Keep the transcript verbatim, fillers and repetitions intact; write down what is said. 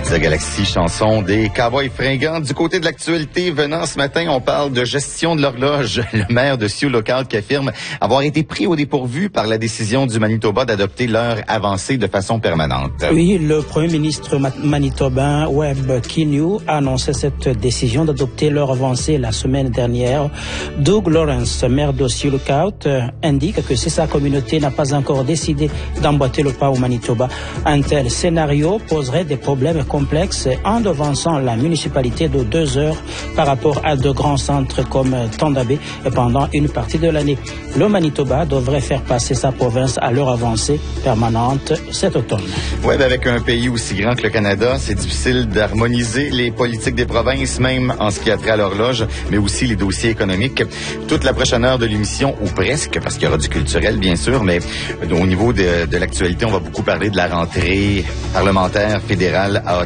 La Galaxie, chanson des Cowboys fringants. Du côté de l'actualité, venant ce matin, on parle de gestion de l'horloge. Le maire de Sioux Lookout qui affirme avoir été pris au dépourvu par la décision du Manitoba d'adopter l'heure avancée de façon permanente. Oui, le premier ministre manitobain Webb Kinew a annoncé cette décision d'adopter l'heure avancée la semaine dernière. Doug Lawrence, maire de Sioux Lookout, indique que si sa communauté n'a pas encore décidé d'emboîter le pas au Manitoba, un tel scénario poserait des problèmes complexe en devançant la municipalité de deux heures par rapport à de grands centres comme Thunder Bay pendant une partie de l'année. Le Manitoba devrait faire passer sa province à l'heure avancée permanente cet automne. Oui, ben avec un pays aussi grand que le Canada, c'est difficile d'harmoniser les politiques des provinces, même en ce qui a trait à l'horloge, mais aussi les dossiers économiques. Toute la prochaine heure de l'émission, ou presque, parce qu'il y aura du culturel, bien sûr, mais au niveau de, de l'actualité, on va beaucoup parler de la rentrée parlementaire fédérale à Ottawa.